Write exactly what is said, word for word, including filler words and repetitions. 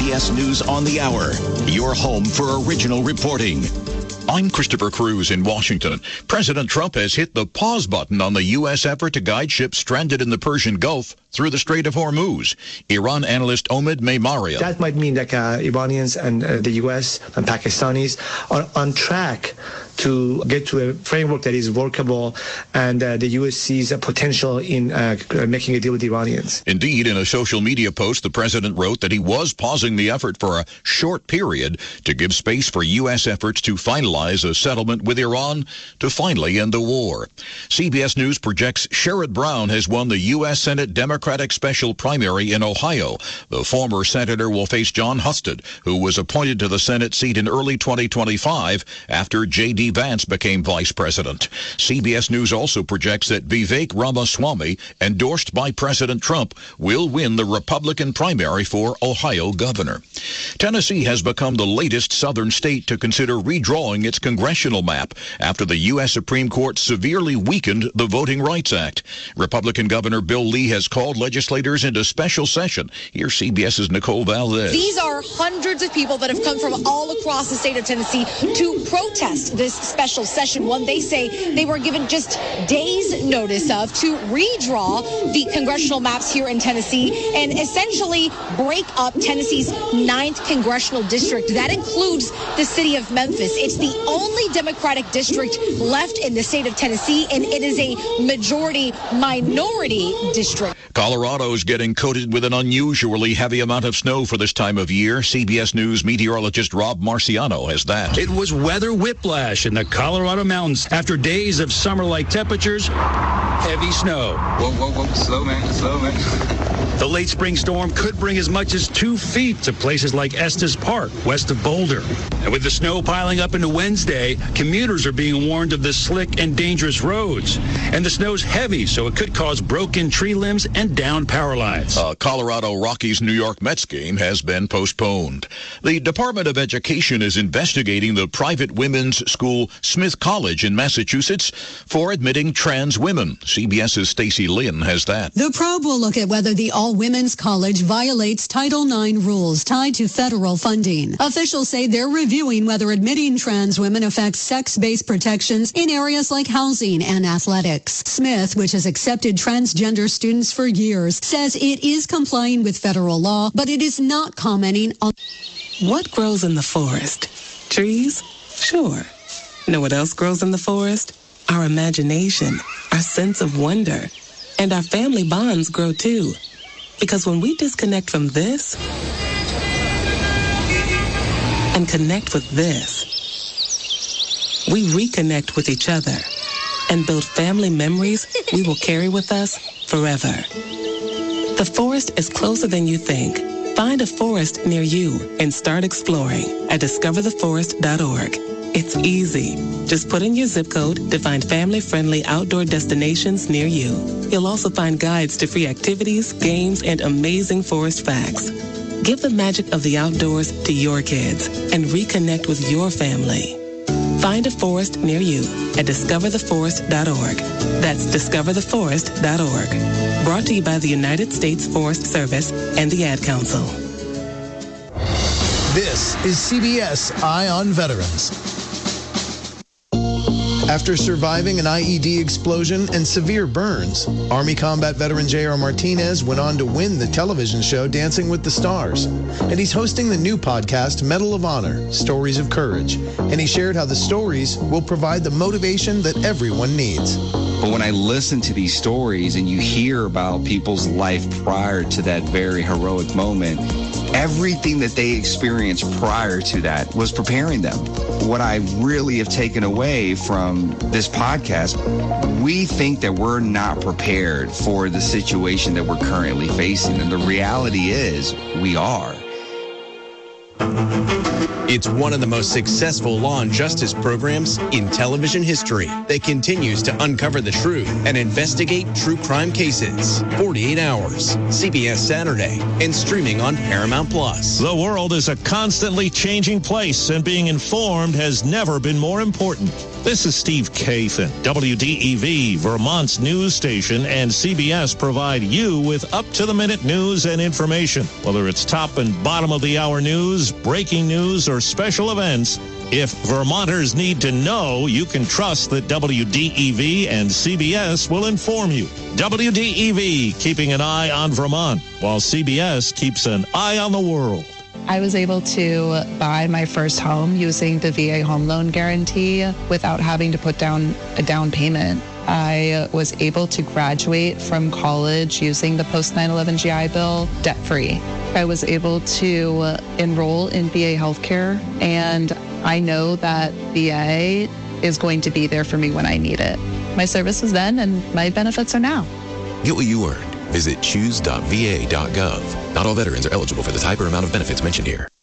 B S News on the Hour, your home for original reporting. I'm Christopher Cruz in Washington. President Trump has hit the pause button on the U S effort to guide ships stranded in the Persian Gulf through the Strait of Hormuz. Iran analyst Omid Meimaria. That might mean that uh, Iranians and uh, the U S and Pakistanis are on track to get to a framework that is workable, and uh, the U S sees a potential in uh, making a deal with the Iranians. Indeed, in a social media post, the president wrote that he was pausing the effort for a short period to give space for U S efforts to finalize a settlement with Iran to finally end the war. C B S News projects Sherrod Brown has won the U S Senate Democratic Special Primary in Ohio. The former senator will face John Husted, who was appointed to the Senate seat in early twenty twenty-five after J D Vance became vice president. C B S News also projects that Vivek Ramaswamy, endorsed by President Trump, will win the Republican primary for Ohio governor. Tennessee has become the latest southern state to consider redrawing its congressional map after the U S Supreme Court severely weakened the Voting Rights Act. Republican Governor Bill Lee has called legislators into special session. Here's CBS's Nicole Valdez. These are hundreds of people that have come from all across the state of Tennessee to protest this special session, one they say they were given just days notice of, to redraw the congressional maps here in Tennessee and essentially break up Tennessee's ninth congressional district. That includes the city of Memphis. It's the only Democratic district left in the state of Tennessee, and it is a majority minority district. Colorado is getting coated with an unusually heavy amount of snow for this time of year. C B S News meteorologist Rob Marciano has that. It was weather whiplash in the Colorado mountains after days of summer-like temperatures, heavy snow. Whoa, whoa, whoa, slow, man, slow, man. The late spring storm could bring as much as two feet to places like Estes Park, west of Boulder. And with the snow piling up into Wednesday, commuters are being warned of the slick and dangerous roads. And the snow's heavy, so it could cause broken tree limbs and downed power lines. A Colorado Rockies-New York Mets game has been postponed. The Department of Education is investigating the private women's school Smith College in Massachusetts for admitting trans women. CBS's Stacey Lynn has that. The probe will look at whether the all-women's college violates Title nine rules tied to federal funding. Officials say they're reviewing whether admitting trans women affects sex-based protections in areas like housing and athletics. Smith, which has accepted transgender students for years, says it is complying with federal law, but it is not commenting on... What grows in the forest? Trees? Sure. Know what else grows in the forest? Our imagination, our sense of wonder, and our family bonds grow too. Because when we disconnect from this and connect with this, we reconnect with each other and build family memories we will carry with us forever. The forest is closer than you think. Find a forest near you and start exploring at discover the forest dot org. It's easy. Just put in your zip code to find family-friendly outdoor destinations near you. You'll also find guides to free activities, games, and amazing forest facts. Give the magic of the outdoors to your kids and reconnect with your family. Find a forest near you at discover the forest dot org. That's discover the forest dot org. Brought to you by the United States Forest Service and the Ad Council. This is C B S Eye on Veterans. After surviving an I E D explosion and severe burns, Army combat veteran J R Martinez went on to win the television show Dancing with the Stars. And he's hosting the new podcast, Medal of Honor, Stories of Courage. And he shared how the stories will provide the motivation that everyone needs. But when I listen to these stories and you hear about people's life prior to that very heroic moment, everything that they experienced prior to that was preparing them. What I really have taken away from this podcast, we think that we're not prepared for the situation that we're currently facing. And the reality is we are. It's one of the most successful law and justice programs in television history that continues to uncover the truth and investigate true crime cases. forty-eight hours, C B S Saturday, and streaming on Paramount Plus. The world is a constantly changing place, and being informed has never been more important. This is Steve Kathan. W D E V, Vermont's news station, and C B S provide you with up-to-the-minute news and information. Whether it's top and bottom of the hour news, breaking news, or special events, if Vermonters need to know, you can trust that W D E V and C B S will inform you. W D E V, keeping an eye on Vermont, while C B S keeps an eye on the world. I was able to buy my first home using the V A home loan guarantee without having to put down a down payment. I was able to graduate from college using the post nine eleven G I Bill debt-free. I was able to enroll in V A healthcare, and I know that V A is going to be there for me when I need it. My service was then, and my benefits are now. Get what you earned. Visit choose dot v a dot gov. Not all veterans are eligible for the type or amount of benefits mentioned here.